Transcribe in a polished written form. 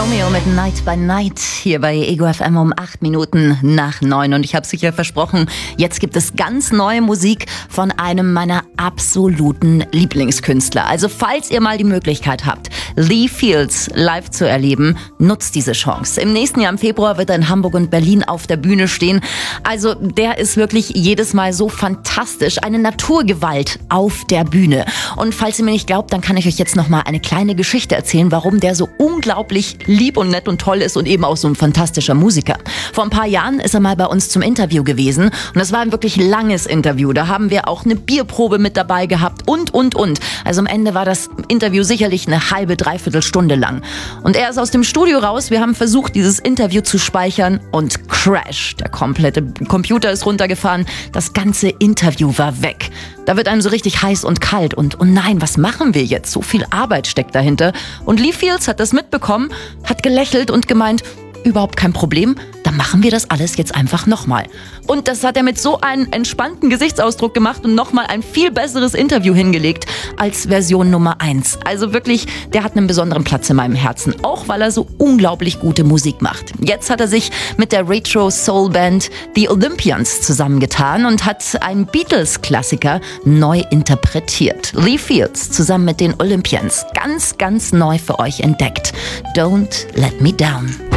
Romeo mit Night by Night hier bei Ego FM um 8 Minuten nach 9. Und ich habe es sicher versprochen, jetzt gibt es ganz neue Musik von einem meiner absoluten Lieblingskünstler. Also falls ihr mal die Möglichkeit habt, Lee Fields live zu erleben, nutzt diese Chance. Im nächsten Jahr im Februar wird er in Hamburg und Berlin auf der Bühne stehen. Also der ist wirklich jedes Mal so fantastisch. Eine Naturgewalt auf der Bühne. Und falls ihr mir nicht glaubt, dann kann ich euch jetzt noch mal eine kleine Geschichte erzählen, warum der so unglaublich lieb und nett und toll ist und eben auch so ein fantastischer Musiker. Vor ein paar Jahren ist er mal bei uns zum Interview gewesen und das war ein wirklich langes Interview. Da haben wir auch eine Bierprobe mit dabei gehabt und. Also am Ende war das Interview sicherlich eine halbe, dreiviertel Stunde lang. Und er ist aus dem Studio raus, wir haben versucht, dieses Interview zu speichern und crash. Der komplette Computer ist runtergefahren, das ganze Interview war weg. Da wird einem so richtig heiß und kalt und oh nein, was machen wir jetzt? So viel Arbeit steckt dahinter. Und Lee Fields hat das mitbekommen, hat gelächelt und gemeint, überhaupt kein Problem, dann machen wir das alles jetzt einfach nochmal. Und das hat er mit so einem entspannten Gesichtsausdruck gemacht und nochmal ein viel besseres Interview hingelegt als Version Nummer 1. Also wirklich, der hat einen besonderen Platz in meinem Herzen, auch weil er so unglaublich gute Musik macht. Jetzt hat er sich mit der Retro-Soul-Band The Olympians zusammengetan und hat einen Beatles-Klassiker neu interpretiert. Lee Fields zusammen mit den Olympians, ganz, ganz neu für euch entdeckt. Don't Let Me Down.